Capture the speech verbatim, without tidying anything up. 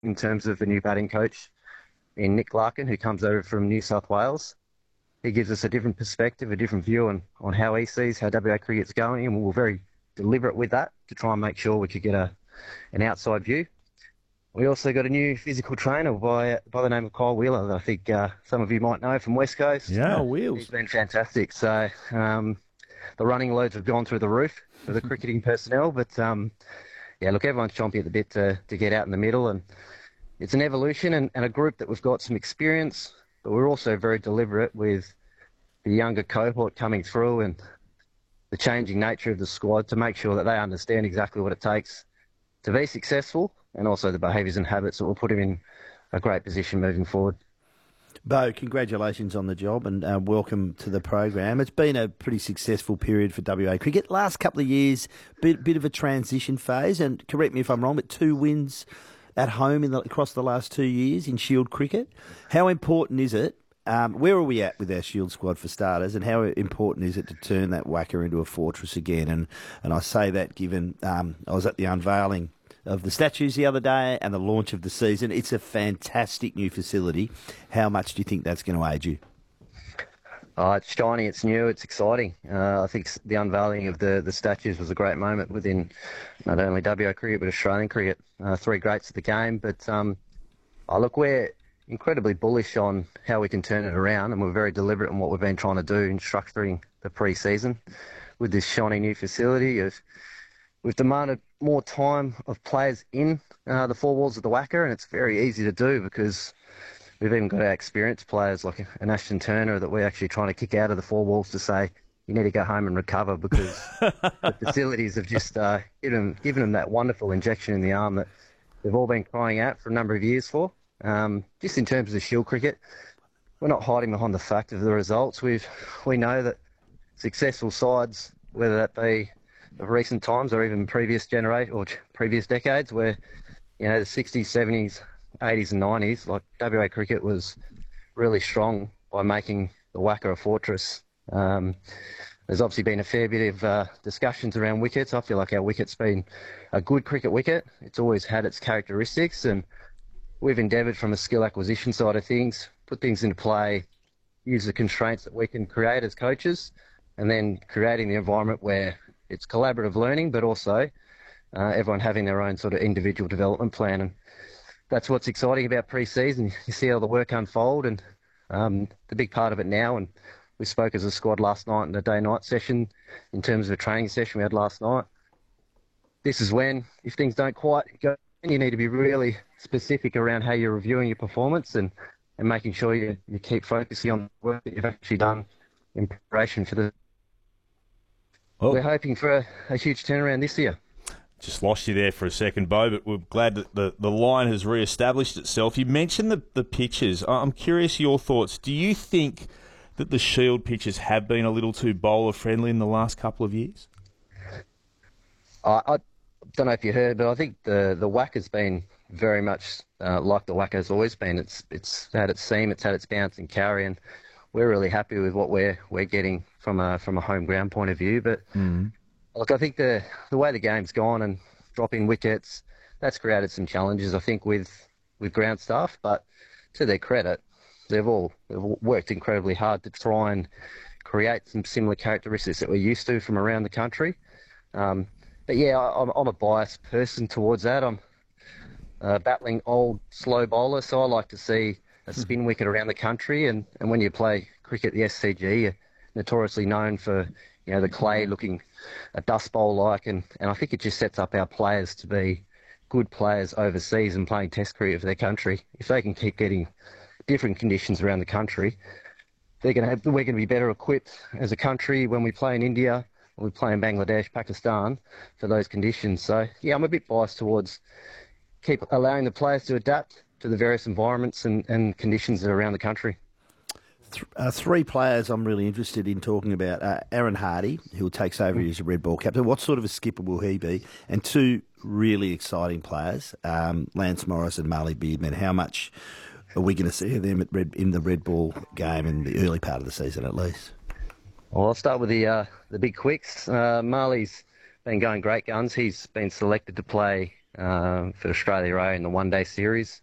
in terms of the new batting coach in Nick Larkin, who comes over from New South Wales. He gives us a different perspective, a different view on, on how he sees how W A cricket's going, and we were very deliberate with that to try and make sure we could get a an outside view. We also got a new physical trainer by by the name of Kyle Wheeler that I think uh, some of you might know from West Coast. Yeah, Oh, Wheels. He's been fantastic. So um, the running loads have gone through the roof for the cricketing personnel, but um, yeah, look, everyone's chomping at the bit to, to get out in the middle, and it's an evolution and, and a group that we've got some experience, but we're also very deliberate with the younger cohort coming through and the changing nature of the squad to make sure that they understand exactly what it takes to be successful, and also the behaviours and habits that will put him in a great position moving forward. Bo, congratulations on the job and uh, welcome to the program. It's been a pretty successful period for W A cricket. Last couple of years, bit bit of a transition phase, and correct me if I'm wrong, but two wins at home in the, across the last two years in Shield cricket. How important is it? Um, where are we at with our Shield squad for starters, and how important is it to turn that Wacker into a fortress again? And and I say that given um, I was at the unveiling of the statues the other day and the launch of the season. It's a fantastic new facility. How much do you think that's going to aid you? Oh, it's shiny, it's new, it's exciting. Uh, I think the unveiling of the, the statues was a great moment within not only W A cricket but Australian cricket. Uh, three greats of the game. But um, oh, look, we're incredibly bullish on how we can turn it around, and we're very deliberate on what we've been trying to do in structuring the pre-season with this shiny new facility. Of, we've demanded more time of players in uh, the four walls of the Wacker, and it's very easy to do because we've even got our experienced players like an Ashton Turner that we're actually trying to kick out of the four walls to say, you need to go home and recover, because the facilities have just uh, given, them, given them that wonderful injection in the arm that they've all been crying out for a number of years for. Um, just in terms of the Shield cricket, we're not hiding behind the fact of the results. We've, we know that successful sides, whether that be of recent times or even previous generation or previous decades, where, you know, the sixties, seventies, eighties and nineties, like W A cricket was really strong by making the Wacker a fortress. Um, there's obviously been a fair bit of uh, discussions around wickets. I feel like our wicket's been a good cricket wicket. It's always had its characteristics, and we've endeavoured from a skill acquisition side of things, put things into play, use the constraints that we can create as coaches, and then creating the environment where it's collaborative learning, but also uh, everyone having their own sort of individual development plan. And that's what's exciting about pre-season. You see how the work unfold, and um, the big part of it now, and we spoke as a squad last night in the day-night session in terms of a training session we had last night. This is when, if things don't quite go, you need to be really specific around how you're reviewing your performance and, and making sure you, you keep focusing on the work that you've actually done in preparation for the... Well, we're hoping for a, a huge turnaround this year. just lost you there for a second, Bo, but we're glad that the, the line has re-established itself. You mentioned the, the pitches. I'm curious your thoughts. Do you think that the Shield pitches have been a little too bowler-friendly in the last couple of years? I, I don't know if you heard, but I think the, the Wacker's been very much uh, like the Wacker's always been. It's it's had its seam, it's had its bounce and carry, and we're really happy with what we're we're getting from a from a home ground point of view. But Mm. look, I think the the way the game's gone and dropping wickets, that's created some challenges, I think, with with ground staff. But to their credit, they've all they've all worked incredibly hard to try and create some similar characteristics that we're used to from around the country. Um, but yeah, I, I'm, I'm a biased person towards that. I'm uh, battling old slow bowler, so I like to see a spin wicket around the country. And, and when you play cricket, the S C G, you're notoriously known for, you know, the clay looking a dust bowl like, and, and I think it just sets up our players to be good players overseas and playing test cricket for their country. If they can keep getting different conditions around the country, they're going to have, we're going to be better equipped as a country when we play in India, when we play in Bangladesh, Pakistan, for those conditions. So yeah, I'm a bit biased towards keep allowing the players to adapt to the various environments and, and conditions that are around the country. Th- uh, three players I'm really interested in talking about. Uh, Aaron Hardy, who takes over as a red ball captain. What sort of a skipper will he be? And two really exciting players, um, Lance Morris and Marley Beardman. How much are we going to see of them at red, in the red ball game in the early part of the season at least? Well, I'll start with the uh, the big quicks. Uh, Marley's been going great guns. He's been selected to play um, for Australia A in the one-day series.